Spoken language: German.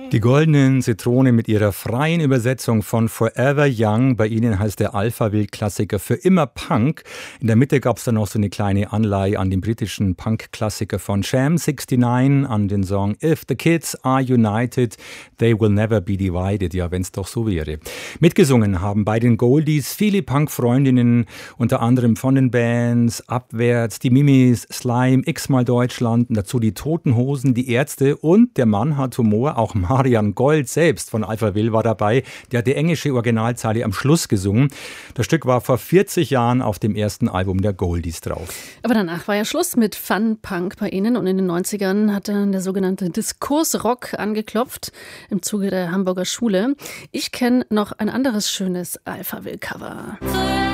Die Goldenen Zitronen mit ihrer freien Übersetzung von Forever Young. Bei ihnen heißt der Alphaville-Klassiker für immer Punk. In der Mitte gab es dann noch so eine kleine Anleihe an den britischen Punk-Klassiker von Sham 69, an den Song If the Kids Are United, They Will Never Be Divided. Ja, wenn es doch so wäre. Mitgesungen haben bei den Goldies viele Punk-Freundinnen, unter anderem von den Bands Abwärts, die Mimis, Slime, X-mal Deutschland, und dazu die Toten Hosen, die Ärzte und der Mann hat Humor, auch Marian Gold selbst von Alphaville war dabei. Der hat die englische Originalzeile am Schluss gesungen. Das Stück war vor 40 Jahren auf dem ersten Album der Goldies drauf. Aber danach war ja Schluss mit Fun-Punk bei Ihnen und in den 90ern hat dann der sogenannte Diskursrock angeklopft im Zuge der Hamburger Schule. Ich kenne noch ein anderes schönes Alphaville-Cover.